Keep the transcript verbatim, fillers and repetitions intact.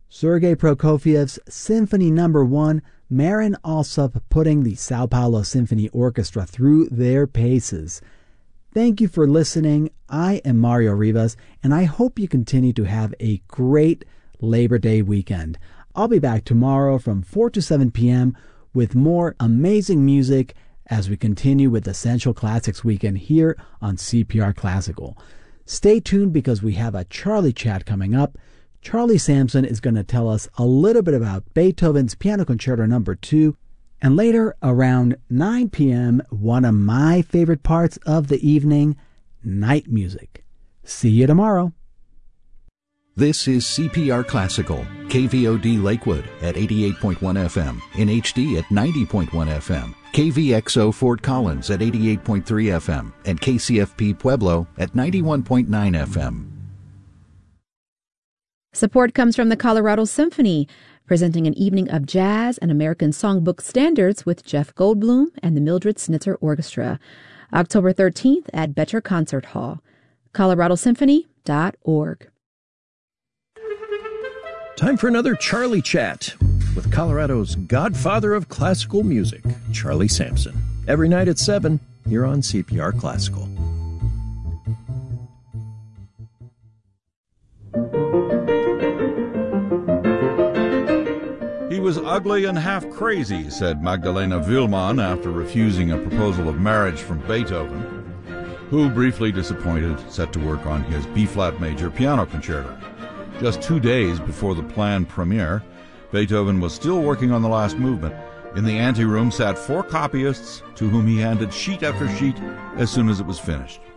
Sergei Prokofiev's Symphony Number One, Marin Alsop putting the Sao Paulo Symphony Orchestra through their paces. Thank you for listening. I am Mario Rivas, and I hope you continue to have a great Labor Day weekend. I'll be back tomorrow from four to seven p.m. with more amazing music as we continue with Essential Classics Weekend here on C P R Classical. Stay tuned because we have a Charlie Chat coming up. Charlie Sampson is going to tell us a little bit about Beethoven's Piano Concerto Number two, and later around nine p.m., one of my favorite parts of the evening, night music. See you tomorrow. This is C P R Classical, K V O D Lakewood at eighty-eight point one F M, in H D at ninety point one F M, K V X O Fort Collins at eighty-eight point three F M, and K C F P Pueblo at ninety-one point nine F M. Support comes from the Colorado Symphony, presenting an evening of jazz and American songbook standards with Jeff Goldblum and the Mildred Snitzer Orchestra, October thirteenth at Betcher Concert Hall. colorado symphony dot org. Time for another Charlie Chat with Colorado's godfather of classical music, Charlie Sampson. Every night at seven, here on C P R Classical. He was ugly and half crazy, said Magdalena Willmann after refusing a proposal of marriage from Beethoven, who, briefly disappointed, set to work on his B-flat major piano concerto. Just two days before the planned premiere, Beethoven was still working on the last movement. In the anteroom sat four copyists to whom he handed sheet after sheet as soon as it was finished.